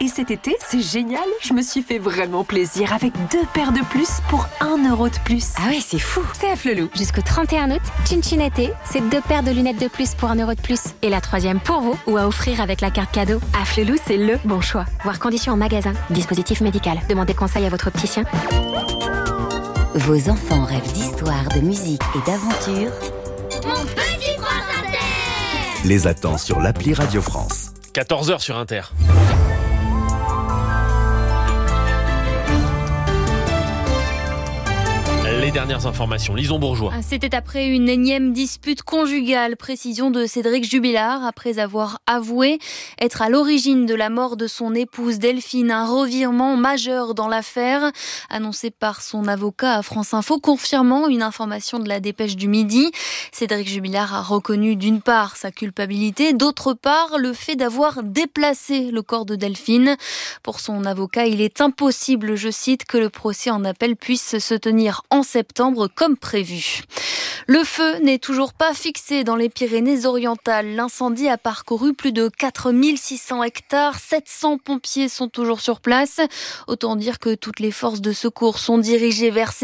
Et cet été, c'est génial, je me suis fait vraiment plaisir avec 2 paires de plus pour 1 euro de plus. Ah ouais, c'est fou. C'est Afflelou. Jusqu'au 31 août, Chin Chin été, c'est 2 paires de lunettes de plus pour 1 euro de plus. Et la 3e pour vous ou à offrir avec la carte cadeau. Afflelou, c'est le bon choix. Voir conditions en magasin. Dispositif médical. Demandez conseil à votre opticien. Vos enfants rêvent d'histoire, de musique et d'aventure. Mon petit France Inter. Les attend sur l'appli Radio France. 14h sur Inter. Les dernières informations, Lison Bourgeois. C'était après une énième dispute conjugale, précision de Cédric Jubilard, après avoir avoué être à l'origine de la mort de son épouse Delphine. Un revirement majeur dans l'affaire, annoncé par son avocat à France Info, confirmant une information de la Dépêche du Midi. Cédric Jubilard a reconnu d'une part sa culpabilité, d'autre part le fait d'avoir déplacé le corps de Delphine. Pour son avocat, il est impossible, je cite, que le procès en appel puisse se tenir en septembre comme prévu. Le feu n'est toujours pas fixé dans les Pyrénées-Orientales. L'incendie a parcouru plus de 4600 hectares. 700 pompiers sont toujours sur place. Autant dire que toutes les forces de secours sont dirigées vers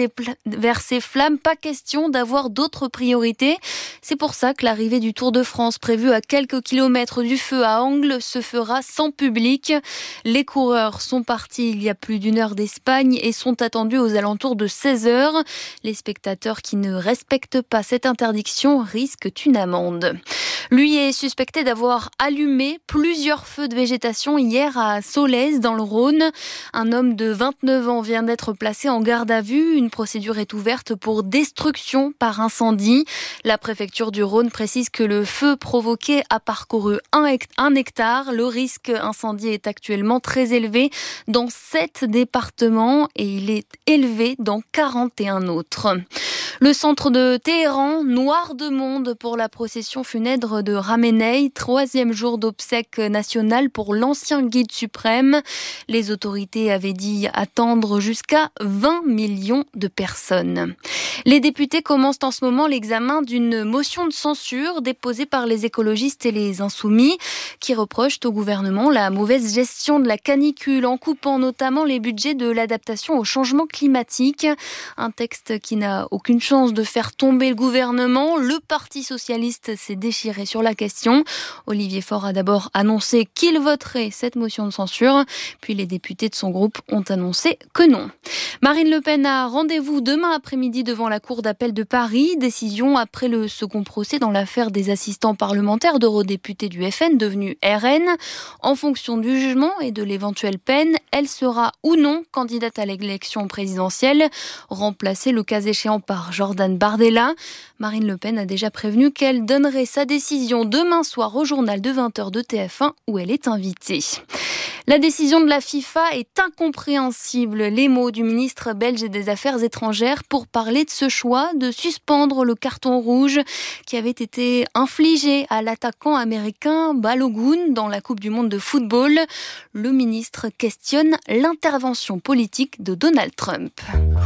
ces flammes. Pas question d'avoir d'autres priorités. C'est pour ça que l'arrivée du Tour de France, prévue à quelques kilomètres du feu à Angles, se fera sans public. Les coureurs sont partis il y a plus d'1 heure d'Espagne et sont attendus aux alentours de 16h. Les spectateurs qui ne respectent pas cette interdiction risquent une amende. Lui est suspecté d'avoir allumé plusieurs feux de végétation hier à Solèze dans le Rhône. Un homme de 29 ans vient d'être placé en garde à vue. Une procédure est ouverte pour destruction par incendie. La préfecture du Rhône précise que le feu provoqué a parcouru 1 hectare. Le risque incendie est actuellement très élevé dans 7 départements et il est élevé dans 41 autres. Le centre de Téhéran, noir de monde pour la procession funèbre de Khamenei, 3e jour d'obsèques nationales pour l'ancien guide suprême. Les autorités avaient dit attendre jusqu'à 20 millions de personnes. Les députés commencent en ce moment l'examen d'une motion de censure déposée par les écologistes et les insoumis qui reprochent au gouvernement la mauvaise gestion de la canicule en coupant notamment les budgets de l'adaptation au changement climatique. Un texte qui n'a aucune chance de faire tomber le gouvernement. Le Parti socialiste s'est déchiré sur la question. Olivier Faure a d'abord annoncé qu'il voterait cette motion de censure, puis les députés de son groupe ont annoncé que non. Marine Le Pen a rendez-vous demain après-midi devant la Cour d'appel de Paris. Décision après le second procès dans l'affaire des assistants parlementaires d'eurodéputés du FN devenus RN. En fonction du jugement et de l'éventuelle peine, elle sera ou non candidate à l'élection présidentielle, remplacée le cas échéant par Jordan Bardella. Marine Le Pen a déjà prévenu qu'elle donnerait sa décision demain soir au journal de 20h de TF1 où elle est invitée. La décision de la FIFA est incompréhensible. Les mots du ministre belge des Affaires étrangères pour parler de ce choix de suspendre le carton rouge qui avait été infligé à l'attaquant américain Balogun dans la Coupe du monde de football. Le ministre questionne l'intervention politique de Donald Trump.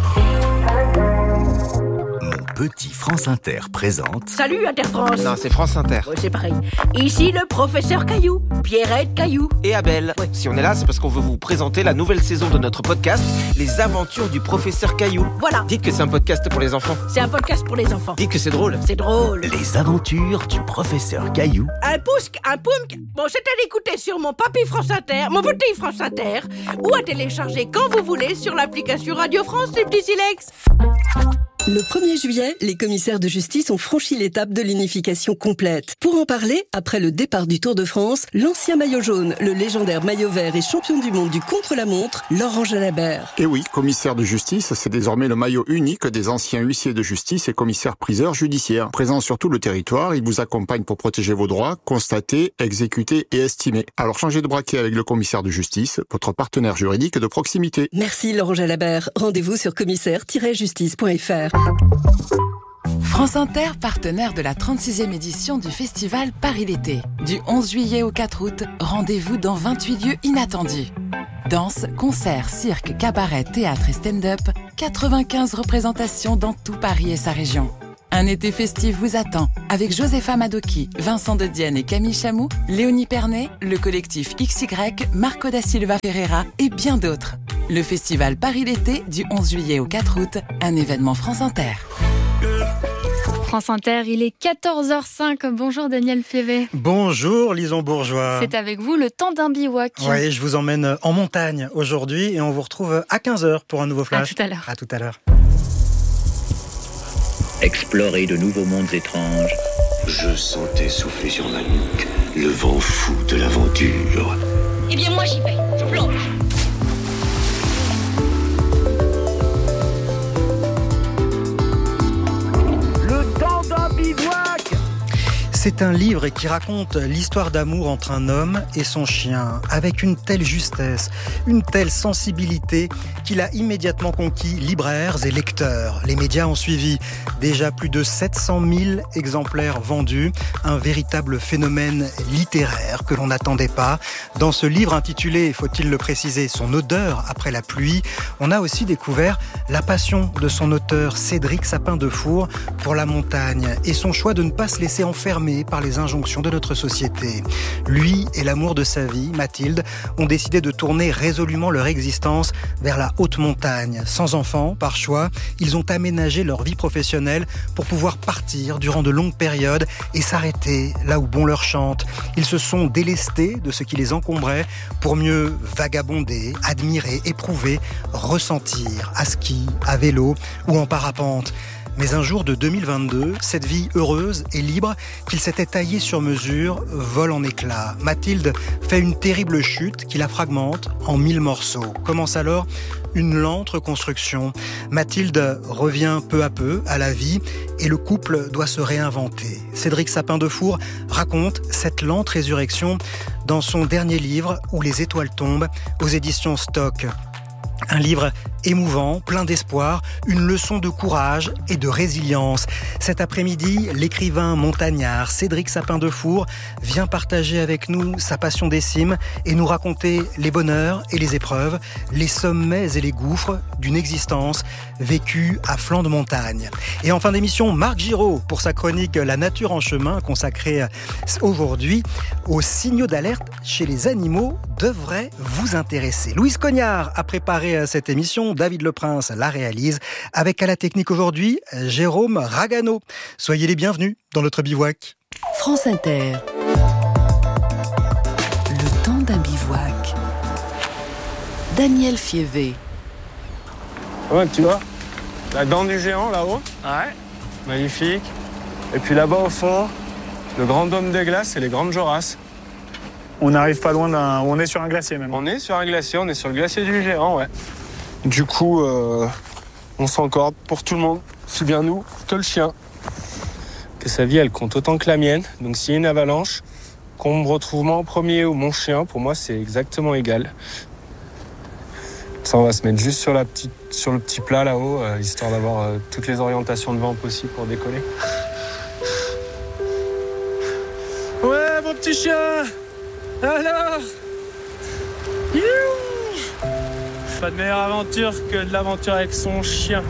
Petit France Inter présente... Salut Inter France. Non, c'est France Inter. Ouais, c'est pareil. Ici le professeur Caillou, Pierrette Caillou. Et Abel. Ouais. Si on est là, c'est parce qu'on veut vous présenter la nouvelle saison de notre podcast, Les Aventures du professeur Caillou. Voilà. Dites que c'est un podcast pour les enfants. C'est un podcast pour les enfants. Dites que c'est drôle. C'est drôle. Les Aventures du professeur Caillou. Un pousque, un poumque. Bon, c'est à l'écouter sur mon papy France Inter, mon petit France Inter, ou à télécharger quand vous voulez sur l'application Radio France, les petits silex. Le 1er juillet, les commissaires de justice ont franchi l'étape de l'unification complète. Pour en parler, après le départ du Tour de France, l'ancien maillot jaune, le légendaire maillot vert et champion du monde du contre-la-montre, Laurent Jalabert. Et oui, commissaire de justice, c'est désormais le maillot unique des anciens huissiers de justice et commissaires-priseurs judiciaires. Présents sur tout le territoire, ils vous accompagnent pour protéger vos droits, constater, exécuter et estimer. Alors changez de braquet avec le commissaire de justice, votre partenaire juridique de proximité. Merci Laurent Jalabert. Rendez-vous sur commissaire-justice.fr. France Inter, partenaire de la 36e édition du festival Paris l'été. Du 11 juillet au 4 août, rendez-vous dans 28 lieux inattendus. Danse, concerts, cirque, cabaret, théâtre et stand-up, 95 représentations dans tout Paris et sa région. Un été festif vous attend avec Josepha Madoki, Vincent De Dienne et Camille Chamou, Léonie Pernet, le collectif XY, Marco da Silva Ferreira et bien d'autres. Le festival Paris l'été du 11 juillet au 4 août, un événement France Inter. France Inter, il est 14h05. Bonjour Daniel Fievé. Bonjour Lison Bourgeois. C'est avec vous le temps d'un bivouac. Oui, je vous emmène en montagne aujourd'hui et on vous retrouve à 15h pour un nouveau flash. À tout à l'heure. À tout à l'heure. Explorer de nouveaux mondes étranges. Je sentais souffler sur ma nuque le vent fou de l'aventure. Eh bien moi j'y vais, je plonge. Le temps d'un bivouac. C'est un livre qui raconte l'histoire d'amour entre un homme et son chien, avec une telle justesse, une telle sensibilité qu'il a immédiatement conquis libraires et lecteurs. Les médias ont suivi, déjà plus de 700 000 exemplaires vendus, un véritable phénomène littéraire que l'on n'attendait pas. Dans ce livre intitulé, faut-il le préciser, Son odeur après la pluie, on a aussi découvert la passion de son auteur Cédric Sapin-Defour pour la montagne et son choix de ne pas se laisser enfermer par les injonctions de notre société. Lui et l'amour de sa vie, Mathilde, ont décidé de tourner résolument leur existence vers la haute montagne. Sans enfants, par choix, ils ont aménagé leur vie professionnelle pour pouvoir partir durant de longues périodes et s'arrêter là où bon leur chante. Ils se sont délestés de ce qui les encombrait pour mieux vagabonder, admirer, éprouver, ressentir à ski, à vélo ou en parapente. Mais un jour de 2022, cette vie heureuse et libre qu'il s'était taillée sur mesure vole en éclats. Mathilde fait une terrible chute qui la fragmente en 1000 morceaux. Commence alors une lente reconstruction. Mathilde revient peu à peu à la vie et le couple doit se réinventer. Cédric Sapin-Defour raconte cette lente résurrection dans son dernier livre « Où les étoiles tombent » aux éditions Stock. Un livre émouvant, plein d'espoir, une leçon de courage et de résilience. Cet après-midi, l'écrivain montagnard Cédric Sapin-Defour vient partager avec nous sa passion des cimes et nous raconter les bonheurs et les épreuves, les sommets et les gouffres d'une existence vécue à flanc de montagne. Et en fin d'émission, Marc Giraud pour sa chronique La nature en chemin, consacrée aujourd'hui aux signaux d'alerte chez les animaux, devrait vous intéresser. Louise Cognard a préparé cette émission, David Leprince la réalise, avec à la technique aujourd'hui Jérôme Ragano. Soyez les bienvenus dans notre bivouac. France Inter. Le temps d'un bivouac. Daniel Fievé. Ouais, tu vois, la dent du géant là-haut. Ouais. Magnifique. Et puis là-bas au fond, le grand dôme de glace et les grandes Jorasses. On n'arrive pas loin on est sur un glacier même. On est sur un glacier, on est sur le glacier du géant, ouais. Du coup, on s'encorde pour tout le monde, aussi bien nous que le chien. Que sa vie, elle compte autant que la mienne. Donc s'il y a une avalanche, qu'on me retrouve moi en premier ou mon chien, pour moi, c'est exactement égal. Ça, on va se mettre juste sur le petit plat là-haut, histoire d'avoir toutes les orientations de vent possibles pour décoller. Ouais, mon petit chien! Alors, pas de meilleure aventure que de l'aventure avec son chien.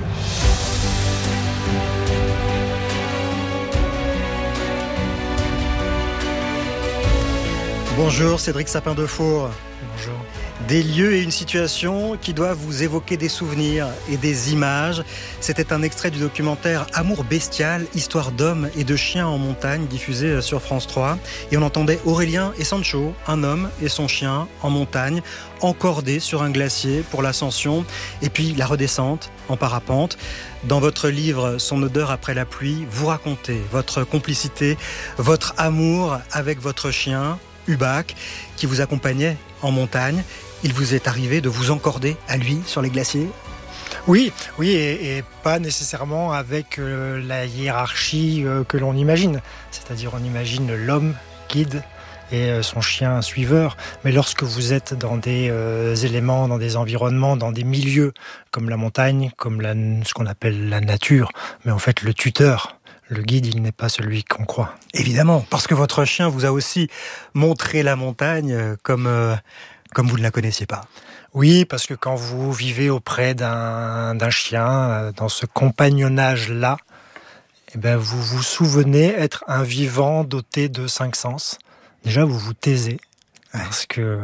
Bonjour Cédric Sapin-Defour. Bonjour. Des lieux et une situation qui doivent vous évoquer des souvenirs et des images. C'était un extrait du documentaire Amour bestial, histoire d'hommes et de chiens en montagne, diffusé sur France 3. Et on entendait Aurélien et Sancho, un homme et son chien en montagne, encordés sur un glacier pour l'ascension et puis la redescente en parapente. Dans votre livre Son odeur après la pluie, vous racontez votre complicité, votre amour avec votre chien, Hubac, qui vous accompagnait en montagne. Il vous est arrivé de vous encorder à lui sur les glaciers ? Oui, et pas nécessairement avec la hiérarchie que l'on imagine. C'est-à-dire on imagine l'homme guide et son chien suiveur. Mais lorsque vous êtes dans des éléments, dans des environnements, dans des milieux comme la montagne, comme ce qu'on appelle la nature, mais en fait le tuteur, le guide, il n'est pas celui qu'on croit. Évidemment, parce que votre chien vous a aussi montré la montagne comme vous ne la connaissiez pas. Oui, parce que quand vous vivez auprès d'un chien, dans ce compagnonnage-là, vous vous souvenez être un vivant doté de 5 sens. Déjà, vous vous taisez. Parce que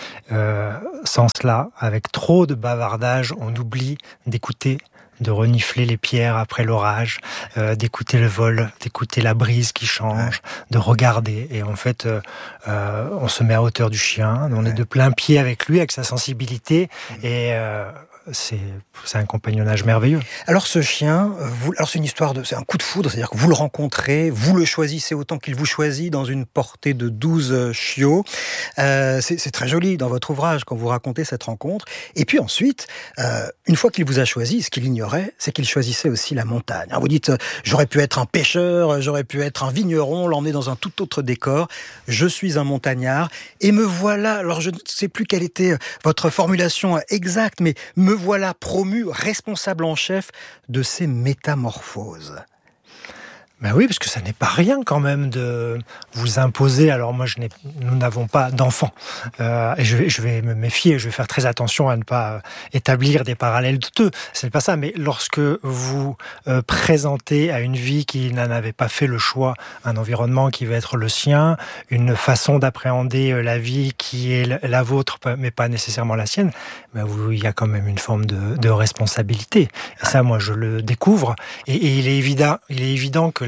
sans cela, avec trop de bavardage, on oublie d'écouter, de renifler les pierres après l'orage, d'écouter le vol, d'écouter la brise qui change, de regarder. Et en fait, on se met à hauteur du chien, on est de plein pied avec lui, avec sa sensibilité, et c'est un compagnonnage merveilleux. Alors ce chien, c'est une histoire c'est un coup de foudre, c'est-à-dire que vous le rencontrez, vous le choisissez autant qu'il vous choisit dans une portée de 12 chiots. C'est très joli dans votre ouvrage quand vous racontez cette rencontre. Et puis ensuite, une fois qu'il vous a choisi, ce qu'il ignorait, c'est qu'il choisissait aussi la montagne. Alors vous dites, j'aurais pu être un pêcheur, j'aurais pu être un vigneron, l'emmener dans un tout autre décor. Je suis un montagnard et me voilà, alors je ne sais plus quelle était votre formulation exacte, mais me voilà promu responsable en chef de ces métamorphoses. Ben oui, parce que ça n'est pas rien quand même de vous imposer. Alors moi, nous n'avons pas d'enfants. Et je vais me méfier, je vais faire très attention à ne pas établir des parallèles douteux. Ce n'est pas ça, mais lorsque vous présentez à une vie qui n'en avait pas fait le choix, un environnement qui va être le sien, une façon d'appréhender la vie qui est la vôtre, mais pas nécessairement la sienne, il y a quand même une forme de responsabilité. Et ça, moi, je le découvre. Et il est évident que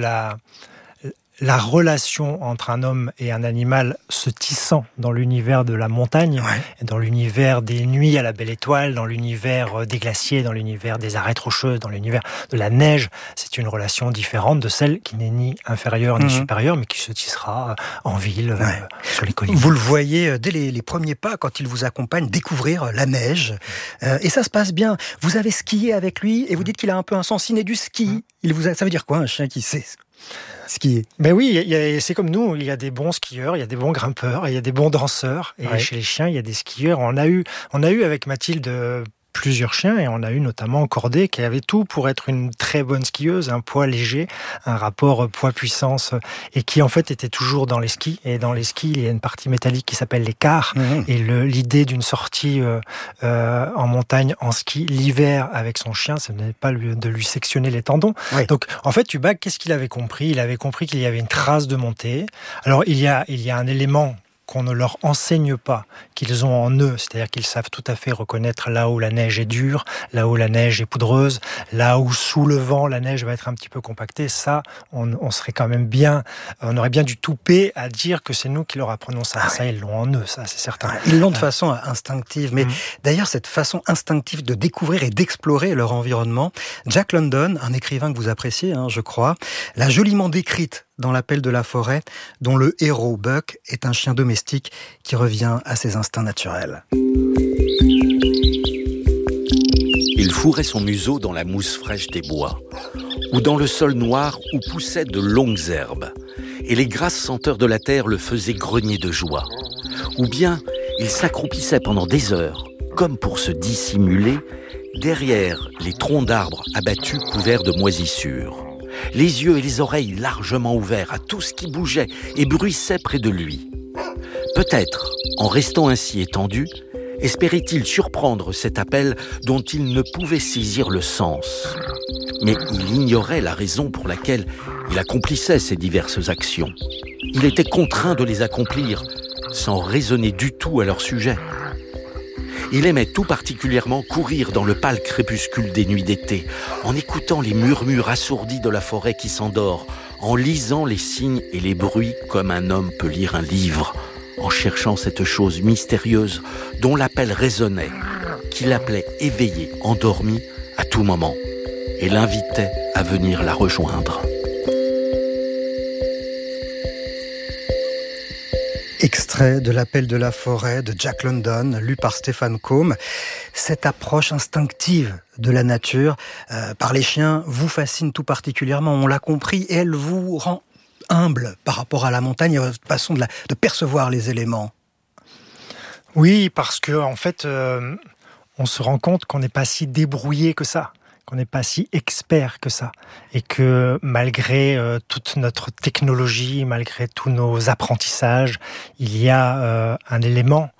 la relation entre un homme et un animal se tissant dans l'univers de la montagne, dans l'univers des nuits à la belle étoile, dans l'univers des glaciers, dans l'univers des arêtes rocheuses, dans l'univers de la neige, c'est une relation différente de celle qui n'est ni inférieure ni supérieure, mais qui se tissera en ville, sur les collines. Vous le voyez dès les premiers pas, quand il vous accompagne, découvrir la neige. Et ça se passe bien. Vous avez skié avec lui, et vous dites qu'il a un peu un sens inné du ski. Ça veut dire quoi, un chien qui sait skier? Ben oui, c'est comme nous, il y a des bons skieurs, il y a des bons grimpeurs, il y a des bons danseurs, et chez les chiens, il y a des skieurs. On a eu avec Mathilde plusieurs chiens, et on a eu notamment Corday qui avait tout pour être une très bonne skieuse, un poids léger, un rapport poids-puissance, et qui en fait était toujours dans les skis. Et dans les skis, il y a une partie métallique qui s'appelle les quarts, et l'idée d'une sortie en montagne en ski l'hiver avec son chien, ce n'est pas de lui sectionner les tendons. Donc en fait, Hubach, qu'est-ce qu'il avait compris? Il avait compris qu'il y avait une trace de montée. Alors il y a un élément qu'on ne leur enseigne pas, qu'ils ont en eux, c'est-à-dire qu'ils savent tout à fait reconnaître là où la neige est dure, là où la neige est poudreuse, là où sous le vent la neige va être un petit peu compactée. Ça, on serait quand même on aurait bien du toupet à dire que c'est nous qui leur apprenons ça. Ça, ils l'ont en eux, ça c'est certain. Ils l'ont de façon instinctive, mais d'ailleurs cette façon instinctive de découvrir et d'explorer leur environnement, Jack London, un écrivain que vous appréciez, je crois, l'a joliment décrite dans L'Appel de la forêt, dont le héros, Buck, est un chien domestique qui revient à ses instincts naturels. Il fourrait son museau dans la mousse fraîche des bois, ou dans le sol noir où poussaient de longues herbes, et les grasses senteurs de la terre le faisaient grogner de joie. Ou bien, il s'accroupissait pendant des heures, comme pour se dissimuler, derrière les troncs d'arbres abattus couverts de moisissures. Les yeux et les oreilles largement ouverts à tout ce qui bougeait et bruissait près de lui. Peut-être, en restant ainsi étendu, espérait-il surprendre cet appel dont il ne pouvait saisir le sens. Mais il ignorait la raison pour laquelle il accomplissait ces diverses actions. Il était contraint de les accomplir sans raisonner du tout à leur sujet. Il aimait tout particulièrement courir dans le pâle crépuscule des nuits d'été, en écoutant les murmures assourdis de la forêt qui s'endort, en lisant les signes et les bruits comme un homme peut lire un livre, en cherchant cette chose mystérieuse dont l'appel résonnait, qui l'appelait éveillé, endormi à tout moment, et l'invitait à venir la rejoindre. Extrait de L'Appel de la forêt de Jack London, lu par Stéphane Combe. Cette approche instinctive de la nature par les chiens vous fascine tout particulièrement, on l'a compris, et elle vous rend humble par rapport à la montagne et à votre façon de percevoir les éléments. Oui, parce que en fait, on se rend compte qu'on n'est pas si débrouillé que ça, qu'on n'est pas si expert que ça, et que malgré toute notre technologie, malgré tous nos apprentissages, il y a un élément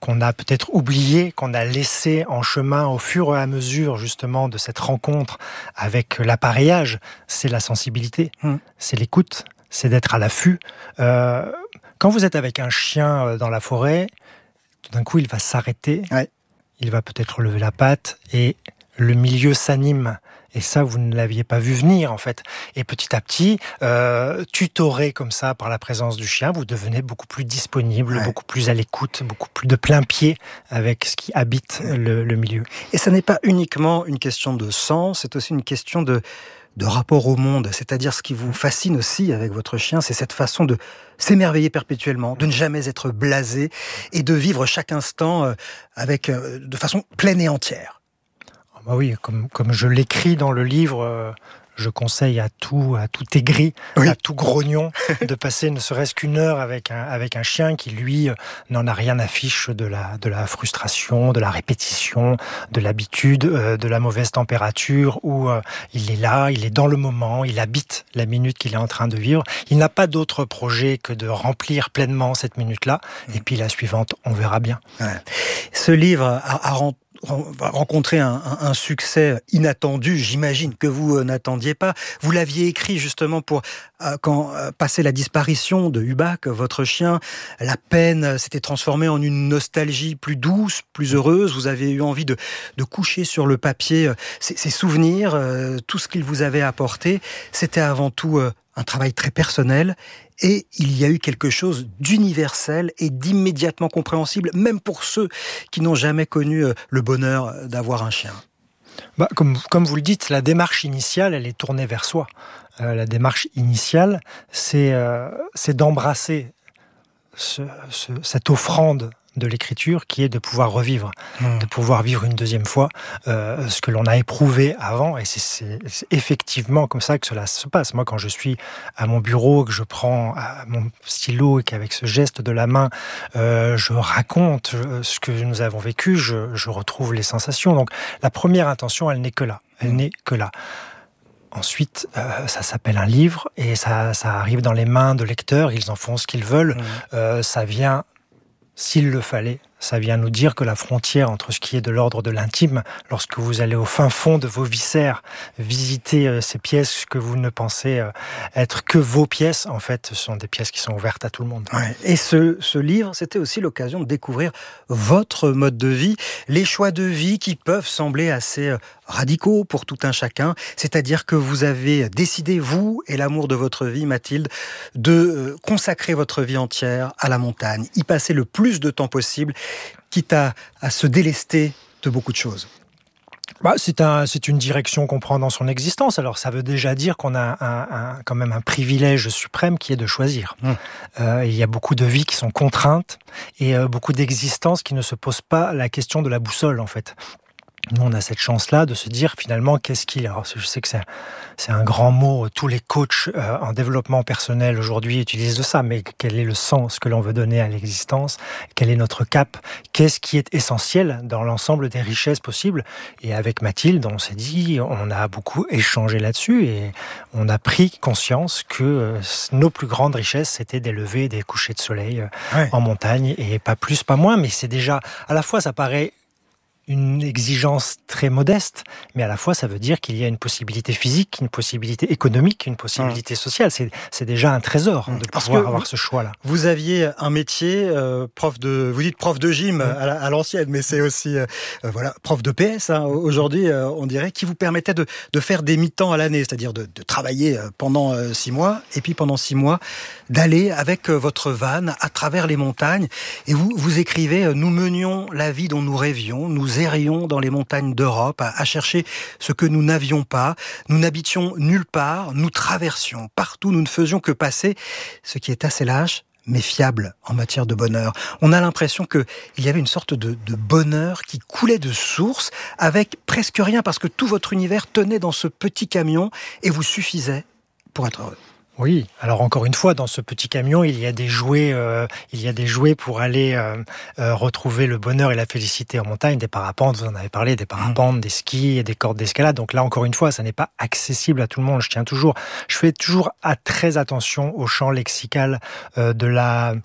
qu'on a peut-être oublié, qu'on a laissé en chemin au fur et à mesure justement de cette rencontre avec l'appareillage, c'est la sensibilité, c'est l'écoute, c'est d'être à l'affût. Quand vous êtes avec un chien dans la forêt, tout d'un coup il va s'arrêter, il va peut-être lever la patte et le milieu s'anime. Et ça, vous ne l'aviez pas vu venir, en fait. Et petit à petit, tutoré comme ça par la présence du chien, vous devenez beaucoup plus disponible, beaucoup plus à l'écoute, beaucoup plus de plein pied avec ce qui habite le milieu. Et ça n'est pas uniquement une question de sens, c'est aussi une question de rapport au monde. C'est-à-dire, ce qui vous fascine aussi avec votre chien, c'est cette façon de s'émerveiller perpétuellement, de ne jamais être blasé et de vivre chaque instant de façon pleine et entière. Bah oui, comme je l'écris dans le livre, je conseille à tout aigri, à tout grognon, de passer ne serait-ce qu'une heure avec un chien qui, lui, n'en a rien à fiche de la frustration, de la répétition, de l'habitude, de la mauvaise température, où il est là, il est dans le moment, il habite la minute qu'il est en train de vivre. Il n'a pas d'autre projet que de remplir pleinement cette minute-là, et puis la suivante, on verra bien. Ouais. Ce livre va rencontrer un succès inattendu, j'imagine, que vous n'attendiez pas. Vous l'aviez écrit justement pour, quand passé la disparition de Hubac, votre chien, la peine s'était transformée en une nostalgie plus douce, plus heureuse. Vous avez eu envie de coucher sur le papier ces souvenirs, tout ce qu'il vous avait apporté. C'était avant tout un travail très personnel. Et il y a eu quelque chose d'universel et d'immédiatement compréhensible, même pour ceux qui n'ont jamais connu le bonheur d'avoir un chien. Comme vous le dites, la démarche initiale, elle est tournée vers soi. La démarche initiale, c'est d'embrasser cette offrande de l'écriture qui est de pouvoir revivre, de pouvoir vivre une deuxième fois ce que l'on a éprouvé avant, et c'est effectivement comme ça que cela se passe. Moi, quand je suis à mon bureau, que je prends mon stylo et qu'avec ce geste de la main je raconte ce que nous avons vécu, je retrouve les sensations. Donc la première intention, elle n'est que là. Ensuite, ça s'appelle un livre et ça arrive dans les mains de lecteurs, ils en font ce qu'ils veulent. Ça vient, s'il le fallait, ça vient nous dire que la frontière entre ce qui est de l'ordre de l'intime, lorsque vous allez au fin fond de vos viscères, visiter ces pièces que vous ne pensez être que vos pièces, en fait, ce sont des pièces qui sont ouvertes à tout le monde. Ouais. Et ce livre, c'était aussi l'occasion de découvrir votre mode de vie, les choix de vie qui peuvent sembler assez radicaux pour tout un chacun. C'est-à-dire que vous avez décidé, vous et l'amour de votre vie, Mathilde, de consacrer votre vie entière à la montagne, y passer le plus de temps possible, quitte à se délester de beaucoup de choses. C'est une direction qu'on prend dans son existence. Alors ça veut déjà dire qu'on a quand même un privilège suprême qui est de choisir. Il y a beaucoup de vies qui sont contraintes et beaucoup d'existences qui ne se posent pas la question de la boussole, en fait. Nous, on a cette chance-là de se dire finalement qu'est-ce qu'il y a. Alors, je sais que c'est un grand mot, tous les coachs en développement personnel aujourd'hui utilisent de ça, mais quel est le sens que l'on veut donner à l'existence? Quel est notre cap? Qu'est-ce qui est essentiel dans l'ensemble des richesses possibles? Et avec Mathilde, on s'est dit, on a beaucoup échangé là-dessus et on a pris conscience que nos plus grandes richesses, c'était des levées, des couchers de soleil en montagne, et pas plus, pas moins, mais c'est déjà, à la fois ça paraît une exigence très modeste, mais à la fois ça veut dire qu'il y a une possibilité physique, une possibilité économique, une possibilité sociale. C'est déjà un trésor de pouvoir avoir ce choix-là. Vous aviez un métier, vous dites prof de gym à l'ancienne, mais c'est aussi prof de PS, aujourd'hui on dirait, qui vous permettait de faire des mi-temps à l'année, c'est-à-dire de travailler pendant 6 mois, et puis pendant 6 mois d'aller avec votre van à travers les montagnes. Et vous écrivez, nous menions la vie dont nous rêvions, nous errions dans les montagnes d'Europe à chercher ce que nous n'avions pas. Nous n'habitions nulle part, nous traversions partout, nous ne faisions que passer, ce qui est assez lâche, mais fiable en matière de bonheur. On a l'impression qu'il y avait une sorte de bonheur qui coulait de source, avec presque rien, parce que tout votre univers tenait dans ce petit camion et vous suffisait pour être heureux. Oui, alors encore une fois, dans ce petit camion, il y a des jouets pour aller retrouver le bonheur et la félicité en montagne, des parapentes, vous en avez parlé, des parapentes, des skis et des cordes d'escalade. Donc là, encore une fois, ça n'est pas accessible à tout le monde. Je fais toujours très attention au champ lexical de la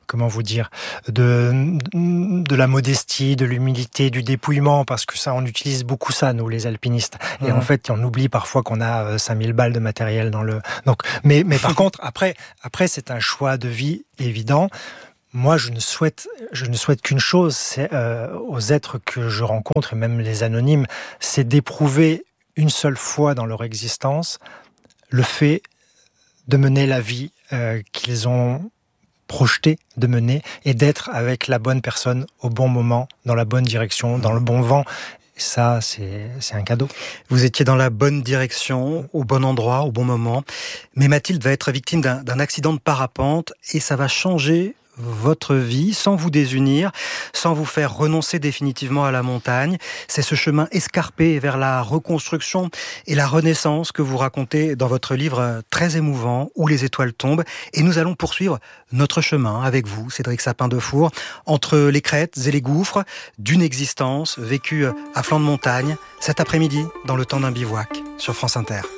modestie, de l'humilité, du dépouillement, parce que ça, on utilise beaucoup ça, nous, les alpinistes. Et en fait, on oublie parfois qu'on a 5000 balles de matériel dans le... Donc, mais par contre, après, c'est un choix de vie évident. Moi, je ne souhaite qu'une chose, c'est aux êtres que je rencontre, et même les anonymes, c'est d'éprouver une seule fois dans leur existence le fait de mener la vie qu'ils ont projeté de mener et d'être avec la bonne personne au bon moment, dans la bonne direction, dans le bon vent. Ça, c'est un cadeau. Vous étiez dans la bonne direction, au bon endroit, au bon moment. Mais Mathilde va être victime d'un accident de parapente et ça va changer votre vie sans vous désunir, sans vous faire renoncer définitivement à la montagne. C'est ce chemin escarpé vers la reconstruction et la renaissance que vous racontez dans votre livre très émouvant, Où les étoiles tombent. Et nous allons poursuivre notre chemin avec vous, Cédric Sapin-Defour, entre les crêtes et les gouffres d'une existence vécue à flanc de montagne, cet après-midi, dans le temps d'un bivouac, sur France Inter.